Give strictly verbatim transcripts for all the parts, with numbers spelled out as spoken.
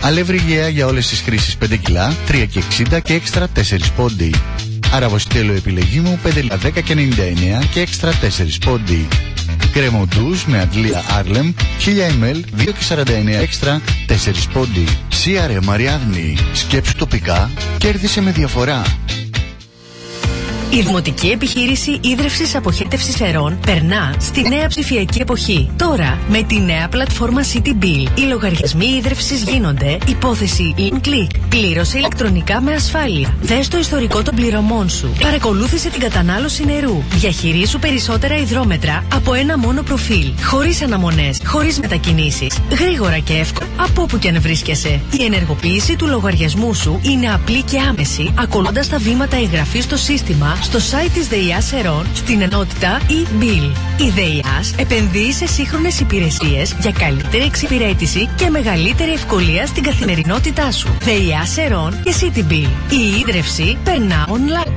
Αλεύρι γέα για όλες τις χρήσεις πέντε κιλά, τρία και εξήντα και έξτρα τέσσερα πόντι. Αραβοστέλο επιλογή μου πέντε κιλά δέκα και ενενήντα εννέα και έξτρα τέσσερα πόντι. Κρέμο ντουζ με αντλία Άρλεμ χίλια μιλιλίτρα δύο και σαράντα εννέα έξτρα τέσσερα πόντι. Σίαρε Μαριάδνη, σκέψου τοπικά, κέρδισε με διαφορά. Η δημοτική επιχείρηση ίδρυυσης αποχέτευσης αερών περνά στη νέα ψηφιακή εποχή. Τώρα, με τη νέα πλατφόρμα CityBill, οι λογαριασμοί ίδρυυσης γίνονται υπόθεση link-click. Πλήρωσε ηλεκτρονικά με ασφάλεια. Δες το ιστορικό των πληρωμών σου. Παρακολούθησε την κατανάλωση νερού. Διαχειρίσου περισσότερα υδρόμετρα από ένα μόνο προφίλ. Χωρίς αναμονές, χωρίς μετακινήσεις. Γρήγορα και εύκολα από όπου και αν βρίσκεσαι. Η ενεργοποίηση του λογαριασμού σου είναι απλή και άμεση, ακολουθώντας τα βήματα εγγραφής στο σύστημα στο site της ΔΕΙΑΣ Ερών στην ενότητα e-bill. Η ΔΕΙΑΣ επενδύει σε σύγχρονες υπηρεσίες για καλύτερη εξυπηρέτηση και μεγαλύτερη ευκολία στην καθημερινότητά σου. ΔΕΙΑΣ Ερών και CityBill. Η ίδρυυση περνά online.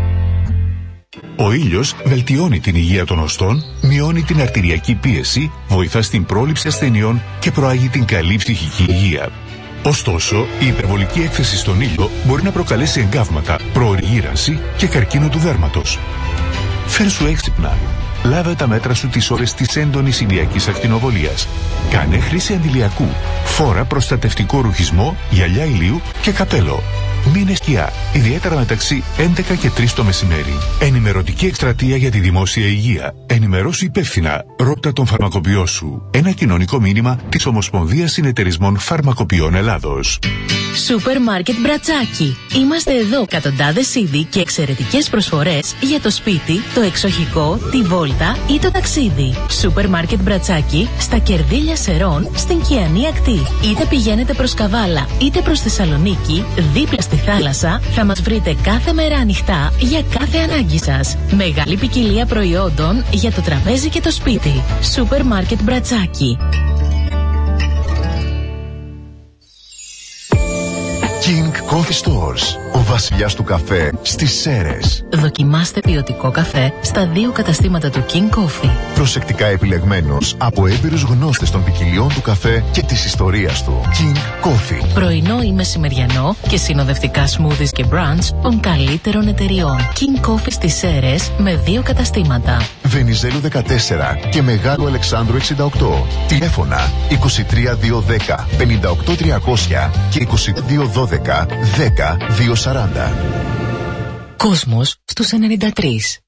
Ο ήλιος βελτιώνει την υγεία των οστών, μειώνει την αρτηριακή πίεση, βοηθά στην πρόληψη ασθενειών και προάγει την καλή ψυχική υγεία. Ωστόσο, η υπερβολική έκθεση στον ήλιο μπορεί να προκαλέσει εγκάβματα, προωρή γύρανση και καρκίνο του δέρματος. Φέρσου έξυπνα. Λάβε τα μέτρα σου τις ώρες της έντονης ηλιακής ακτινοβολίας. Κάνε χρήση αντιλιακού. Φόρα προστατευτικό ρουχισμό, γυαλιά ηλίου και καπέλο. Μείνε σκιά, ιδιαίτερα μεταξύ έντεκα και τρεις το μεσημέρι. Ενημερωτική εκστρατεία για τη δημόσια υγεία. Ενημερώσου υπεύθυνα. Ρώτα τον φαρμακοποιό σου. Ένα κοινωνικό μήνυμα της Ομοσπονδίας Συνεταιρισμών Φαρμακοποιών Ελλάδος. Σούπερ Μάρκετ Μπρατσάκι. Είμαστε εδώ εκατοντάδες είδη και εξαιρετικές προσφορές για το σπίτι, το εξοχικό, τη βόλτα ή το ταξίδι. Σούπερ Μάρκετ Μπρατσάκι στα Κερδίλια Σερών στην Κιανή Ακτή. Είτε πηγαίνετε προς Καβάλα είτε προς Θεσσαλονίκη, δίπλα στη θάλασσα, θα μας βρείτε κάθε μέρα ανοιχτά για κάθε ανάγκη σας. Μεγάλη ποικιλία προϊόντων για το τραπέζι και το σπίτι. Σούπερ Μάρκετ Μπρατσάκι. King Coffee Stores, ο βασιλιάς του καφέ στις Σέρρες. Δοκιμάστε ποιοτικό καφέ στα δύο καταστήματα του King Coffee. Προσεκτικά επιλεγμένος από έμπειρους γνώστες των ποικιλιών του καφέ και της ιστορίας του. King Coffee. Πρωινό ή μεσημεριανό και συνοδευτικά smoothies και brunch των καλύτερων εταιριών. King Coffee στις Σέρρες με δύο καταστήματα. Βενιζέλου δεκατέσσερα και Μεγάλου Αλεξάνδρου εξήντα οκτώ. Τηλέφωνα είκοσι τρία διακόσια δέκα πενήντα οκτώ τριακόσια και είκοσι δύο δώδεκα δέκα διακόσια σαράντα. Κόσμος στους ενενήντα τρία.